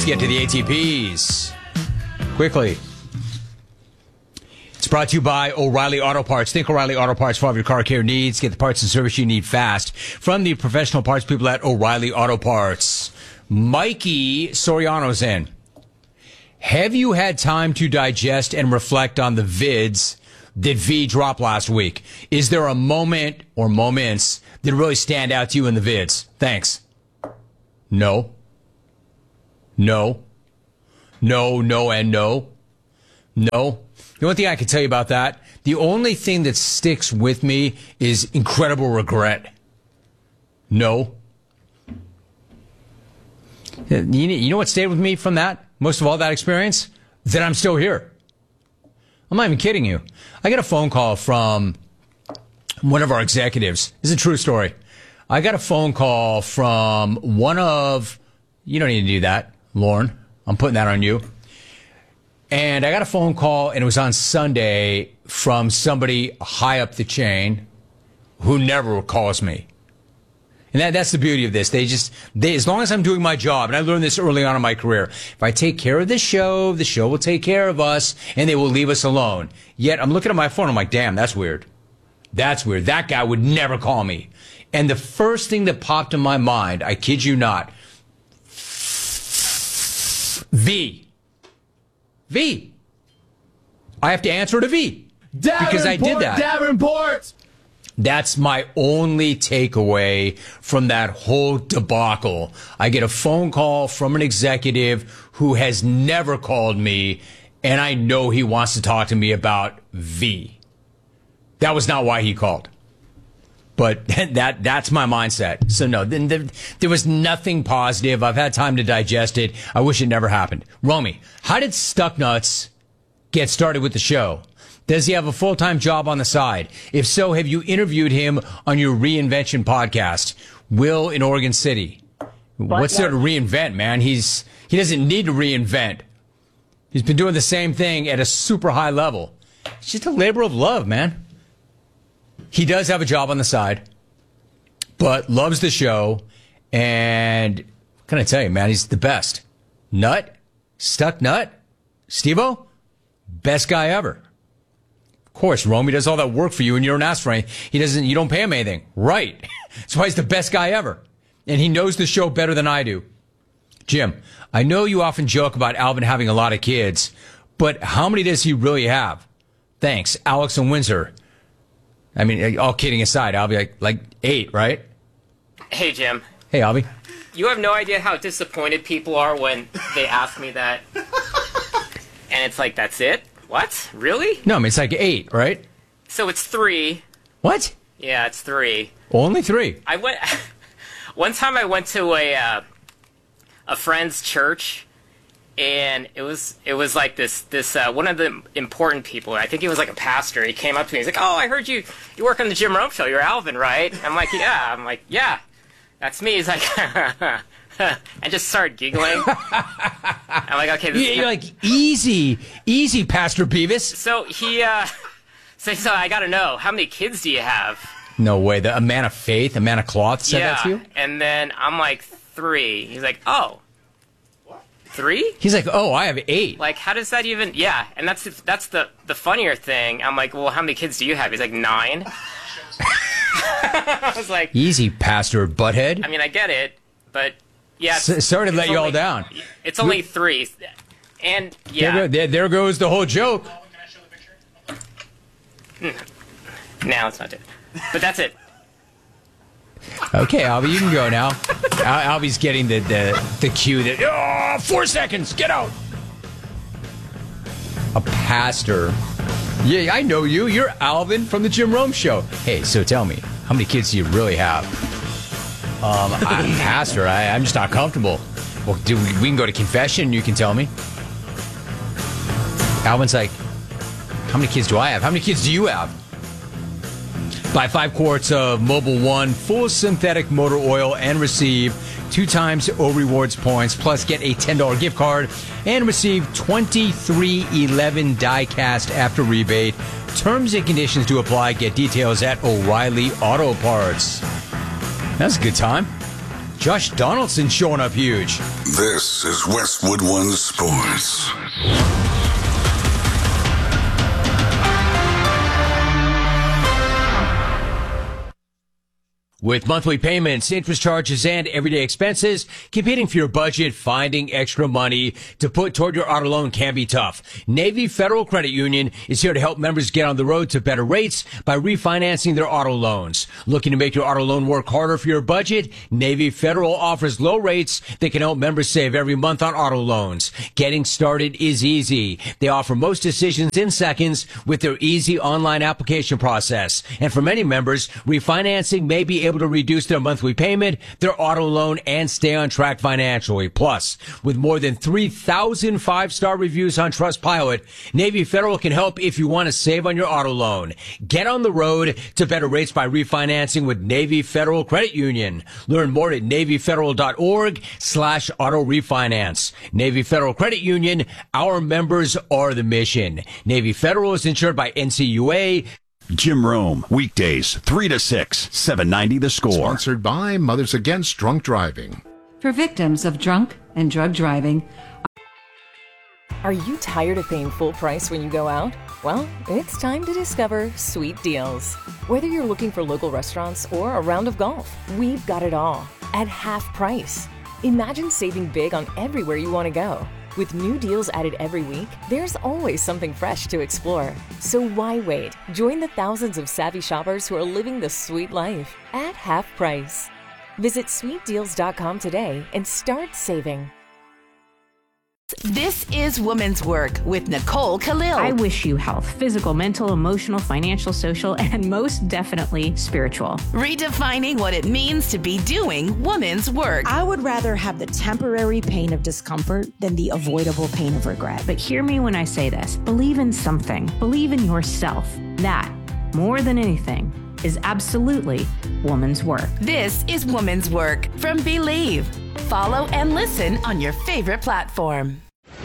Let's get to the ATPs. Quickly. It's brought to you by O'Reilly Auto Parts. Think O'Reilly Auto Parts for all of your car care needs. Get the parts and service you need fast from the professional parts people at O'Reilly Auto Parts. Mikey Soriano's in. Have you had time to digest and reflect on the vids that V dropped last week? Is there a moment or moments that really stand out to you in the vids? Thanks. No. No. No, no, and no. No. The only thing I can tell you about that, the only thing that sticks with me is incredible regret. No. You know what stayed with me from that? Most of all that experience? That I'm still here. I'm not even kidding you. I got a phone call from one of our executives. This is a true story. I got a phone call from one of, you don't need to do that, Lauren. I'm putting that on you. And I got a phone call, and it was on Sunday, from somebody high up the chain who never calls me. And that's the beauty of this. They as long as I'm doing my job, and I learned this early on in my career, if I take care of the show will take care of us, and they will leave us alone. Yet I'm looking at my phone, I'm like, damn, that's weird. That's weird. That guy would never call me. And the first thing that popped in my mind, I kid you not, V. I have to answer to V. Because I did that. Davenport! That's my only takeaway from that whole debacle. I get a phone call from an executive who has never called me, and I know he wants to talk to me about V. That was not why he called. But that's my mindset. So no, there was nothing positive. I've had time to digest it. I wish it never happened. Romy, how did Stucknuts get started with the show? Does he have a full-time job on the side? If so, have you interviewed him on your reinvention podcast? Will in Oregon City. What's there to reinvent, man? He doesn't need to reinvent. He's been doing the same thing at a super high level. It's just a labor of love, man. He does have a job on the side, but loves the show, and what can I tell you, man? He's the best. Stuck nut, Steve-O, best guy ever. Of course, Romy does all that work for you, and you don't ask for anything. You don't pay him anything. Right. That's why he's the best guy ever. And he knows the show better than I do. Jim, I know you often joke about Alvin having a lot of kids, but how many does he really have? Thanks, Alex and Windsor. I mean, all kidding aside, I'll be like 8, right? Hey, Jim. Hey, Albie. You have no idea how disappointed people are when they ask me that. And it's like, that's it? What? Really? No, I mean, it's like 8, right? So it's 3. What? Yeah, it's 3. Only 3? One time I went to a friend's church, and it was like this one of the important people. I think he was like a pastor. He came up to me. He's like, "Oh, I heard you work on the Jim Rome Show. You're Alvin, right?" I'm like, "Yeah." I'm like, "Yeah, that's me." He's like, and just started giggling. I'm like, "Okay, you're like easy, Pastor Beavis." So he so I got to know, how many kids do you have? No way. A man of faith, a man of cloth said that to you? And then I'm like, 3. He's like, "Oh. 3?" He's like, "Oh, I have 8. Like, how does that even? Yeah, and that's the funnier thing. I'm like, "Well, how many kids do you have?" He's like, 9. I was like, easy, Pastor Butthead. I mean, I get it, but yeah. Sorry to let you all down. It's only 3, and yeah. There goes the whole joke. Can I show the picture? No, it's not it. But that's it. Okay, Albie, you can go now. Albie's getting the cue that, 4 seconds, get out. A pastor. Yeah, I know you. You're Alvin from the Jim Rome Show. Hey, so tell me, how many kids do you really have? I'm a pastor. I'm just not comfortable. Well, we can go to confession and you can tell me. Alvin's like, how many kids do I have? How many kids do you have? Buy 5 quarts of Mobil 1 full synthetic motor oil and receive 2 times O Rewards points, plus get a $10 gift card and receive 2311 die-cast after rebate. Terms and conditions to apply. Get details at O'Reilly Auto Parts. That's a good time. Josh Donaldson showing up huge. This is Westwood One Sports. With monthly payments, interest charges, and everyday expenses, competing for your budget, finding extra money to put toward your auto loan can be tough. Navy Federal Credit Union is here to help members get on the road to better rates by refinancing their auto loans. Looking to make your auto loan work harder for your budget? Navy Federal offers low rates that can help members save every month on auto loans. Getting started is easy. They offer most decisions in seconds with their easy online application process. And for many members, refinancing may be able to reduce their monthly payment, their auto loan, and stay on track financially. Plus, with more than 3,000 five-star reviews on Trustpilot, Navy Federal can help if you want to save on your auto loan. Get on the road to better rates by refinancing with Navy Federal Credit Union. Learn more at NavyFederal.org/auto refinance. Navy Federal Credit Union, our members are the mission. Navy Federal is insured by NCUA. Jim Rome, weekdays, 3 to 6, 790 The Score. Sponsored by Mothers Against Drunk Driving. For victims of drunk and drug driving. Are you tired of paying full price when you go out? Well, it's time to discover Sweet Deals. Whether you're looking for local restaurants or a round of golf, we've got it all at half price. Imagine saving big on everywhere you want to go. With new deals added every week, there's always something fresh to explore. So why wait? Join the thousands of savvy shoppers who are living the sweet life at half price. Visit sweetdeals.com today and start saving. This is Woman's Work with Nicole Khalil. I wish you health, physical, mental, emotional, financial, social, and most definitely spiritual. Redefining what it means to be doing woman's work. I would rather have the temporary pain of discomfort than the avoidable pain of regret. But hear me when I say this. Believe in something. Believe in yourself. That, more than anything, is absolutely woman's work. This is Woman's Work from Believe. Follow and listen on your favorite platform.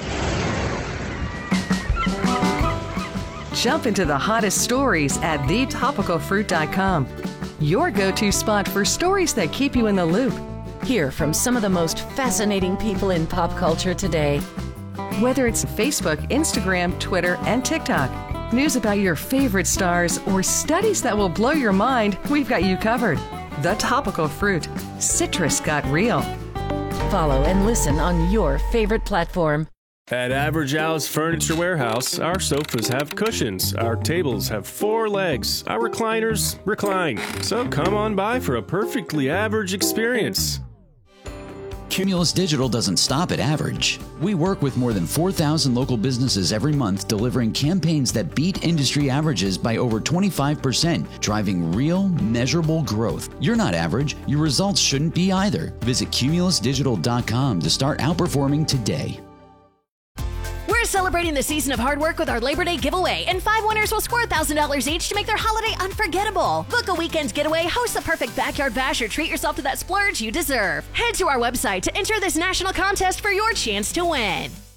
Jump into the hottest stories at thetopicalfruit.com. Your go-to spot for stories that keep you in the loop. Hear from some of the most fascinating people in pop culture today. Whether it's Facebook, Instagram, Twitter, and TikTok, news about your favorite stars, or studies that will blow your mind, we've got you covered. The Topical Fruit. Citrus got real. Follow and listen on your favorite platform. At Average Al's Furniture Warehouse, our sofas have cushions, our tables have 4 legs, our recliners recline. So come on by for a perfectly average experience. Cumulus Digital doesn't stop at average. We work with more than 4,000 local businesses every month, delivering campaigns that beat industry averages by over 25%, driving real, measurable growth. You're not average. Your results shouldn't be either. Visit cumulusdigital.com to start outperforming today. We're celebrating the season of hard work with our Labor Day giveaway, and 5 winners will score $1,000 each to make their holiday unforgettable. Book a weekend getaway, host the perfect backyard bash, or treat yourself to that splurge you deserve. Head to our website to enter this national contest for your chance to win.